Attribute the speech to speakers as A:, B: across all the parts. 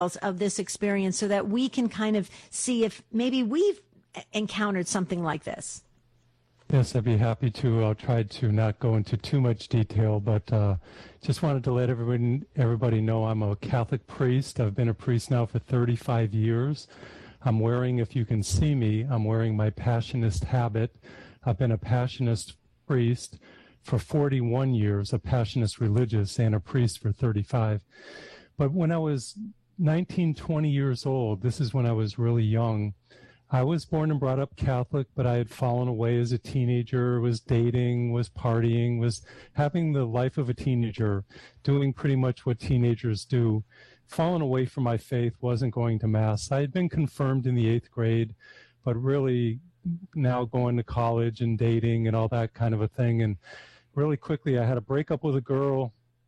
A: of this experience so that we can kind of see if maybe we've encountered something like this?
B: Yes, I'd be happy to. I'll try to not go into too much detail, but just wanted to let everybody know I'm a Catholic priest. I've been a priest now for 35 years. I'm wearing, if you can see me, I'm wearing my Passionist habit. I've been a Passionist priest for 41 years, a Passionist religious, and a priest for 35. But when I was 19, 20 years old, this is when I was really young, I was born and brought up Catholic, but I had fallen away as a teenager, was dating, was partying, was having the life of a teenager, doing pretty much what teenagers do, fallen away from my faith, wasn't going to Mass. I had been confirmed in the 8th grade, but really now going to college and dating and all that kind of a thing. And really quickly, I had a breakup with a girl,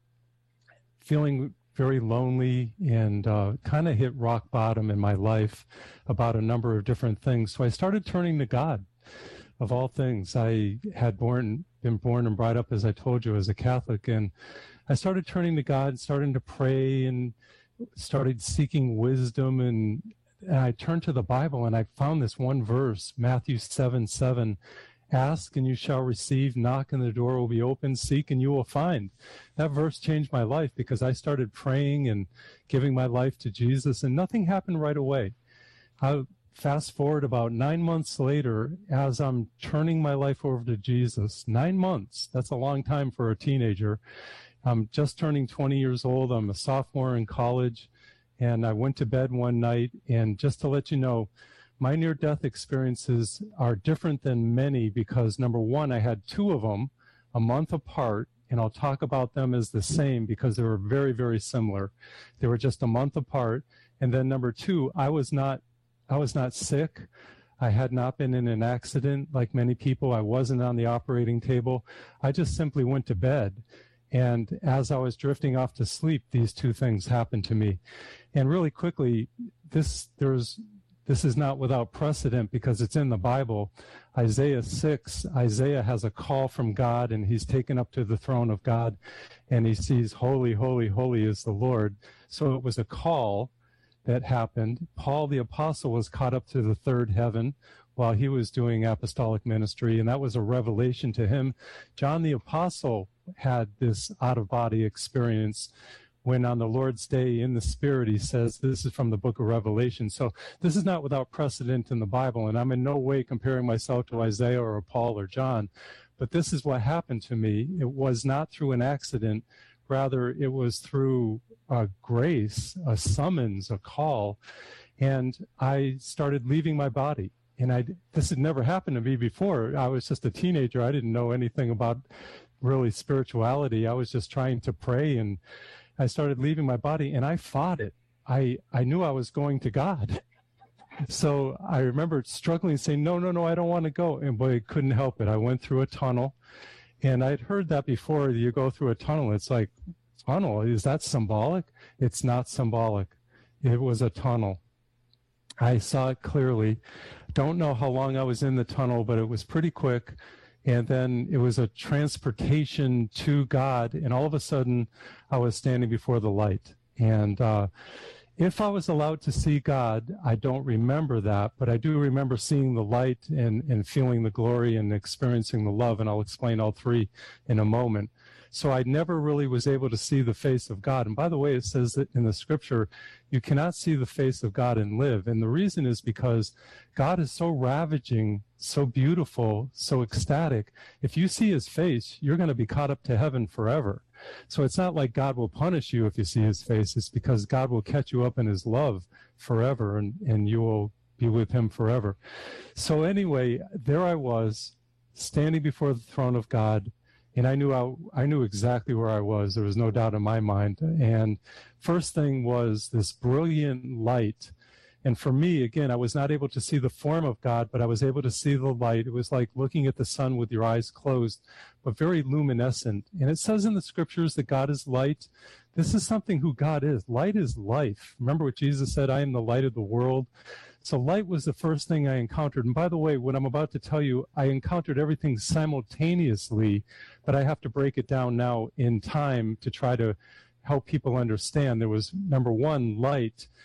B: feeling very lonely, and kind of hit rock bottom in my life about a number of different things. So I started turning to God, of all things. I had been born and brought up, as I told you, as a Catholic, and I started turning to God, starting to pray, and started seeking wisdom, and I turned to the Bible, and I found this one verse, Matthew 7:7. Ask and you shall receive, knock and the door will be open, seek and you will find. That verse changed my life because I started praying and giving my life to Jesus, and nothing happened right away. I fast forward about 9 months later, as I'm turning my life over to Jesus. 9 months, that's a long time for a teenager. I'm just turning 20 years old. I'm a sophomore in college, and I went to bed one night, and just to let you know, my near-death experiences are different than many because, number one, I had 2 of them a month apart, and I'll talk about them as the same because they were very, very similar. They were just a month apart. And then number 2, I was not sick. I had not been in an accident like many people. I wasn't on the operating table. I just simply went to bed. And as I was drifting off to sleep, these 2 things happened to me. And really quickly, this is not without precedent because it's in the Bible. Isaiah 6, Isaiah has a call from God, and he's taken up to the throne of God, and he sees, holy, holy, holy is the Lord. So it was a call that happened. Paul the apostle was caught up to the 3rd heaven while he was doing apostolic ministry, and that was a revelation to him. John the apostle had this out-of-body experience when on the Lord's day in the Spirit, he says, this is from the book of Revelation. So this is not without precedent in the Bible, and I'm in no way comparing myself to Isaiah or Paul or John, but this is what happened to me. It was not through an accident. Rather, it was through grace, a summons, a call, and I started leaving my body. And this had never happened to me before. I was just a teenager. I didn't know anything about really spirituality. I was just trying to pray, and I started leaving my body, and I fought it. I knew I was going to God. So I remember struggling, saying, no, I don't want to go. And boy, I couldn't help it. I went through a tunnel, and I'd heard that before. You go through a tunnel. It's like, tunnel, is that symbolic? It's not symbolic. It was a tunnel. I saw it clearly. Don't know how long I was in the tunnel, but it was pretty quick. And then it was a transportation to God, and all of a sudden I was standing before the light. And if I was allowed to see God, I don't remember that, but I do remember seeing the light and feeling the glory and experiencing the love, and I'll explain all 3 in a moment. So I never really was able to see the face of God. And by the way, it says that in the scripture, you cannot see the face of God and live. And the reason is because God is so ravaging, so beautiful, so ecstatic. If you see his face, you're going to be caught up to heaven forever. So it's not like God will punish you if you see his face. It's because God will catch you up in his love forever, and you will be with him forever. So anyway, there I was, standing before the throne of God, and I knew exactly where I was. There was no doubt in my mind. And first thing was this brilliant light. And for me, again, I was not able to see the form of God, but I was able to see the light. It was like looking at the sun with your eyes closed, but very luminescent. And it says in the scriptures that God is light. This is something who God is. Light is life. Remember what Jesus said, I am the light of the world. So light was the first thing I encountered. And by the way, what I'm about to tell you, I encountered everything simultaneously, but I have to break it down now in time to try to help people understand. There was, number one, light.